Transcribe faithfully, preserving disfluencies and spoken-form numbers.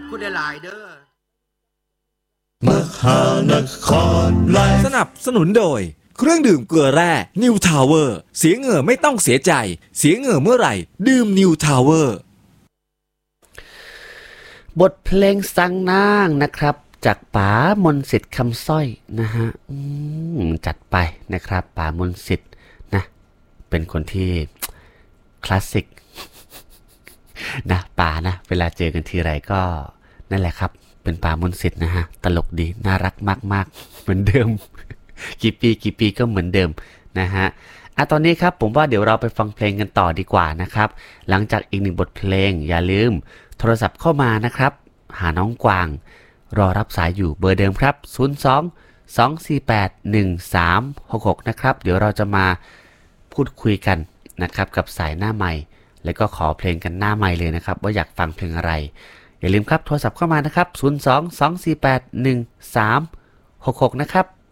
คุณหลายเด้อมหานครไลฟ์สนับสนุนโดยเครื่องดื่มเกลือแร่นิวทาวเวอร์เสียเหงื่อไม่ต้องเสียใจเสียเหงื่อเมื่อไหร่ดื่มนิวทาวเวอร์บทเพลงสังนางนะครับจากป๋ามนต์สิทธิ์คำสร้อยนะฮะจัดไปนะครับป๋ามนต์สิทธิ์นะเป็นคนที่คลาสสิกนะป๋านะเวลาเจอกันทีไรก็นั่นแหละครับเป็นป๋ามนต์สิทธิ์นะฮะตลกดีน่ารักมากๆเหมือนเดิมกี่ปีกี่ปีก็เหมือนเดิมนะฮะอ่ะตอนนี้ครับผมว่าเดี๋ยวเราไปฟังเพลงกันต่อดีกว่านะครับหลังจากอีกหนึ่งบทเพลงอย่าลืมโทรศัพท์เข้ามานะครับหาน้องกวางรอรับสายอยู่เบอร์เดิมครับศูนย์ สอง สอง สี่ แปด หนึ่ง สาม หก หกนะครับเดี๋ยวเราจะมาพูดคุยกันนะครับกับสายหน้าใหม่แล้วก็ขอเพลงกันหน้าใหม่เลยนะครับว่าอยากฟังเพลงอะไรอย่าลืมครับโทรศัพท์เข้ามานะครับศูนย์ สอง สอง สี่ แปด หนึ่ง สาม หก หกนะครับ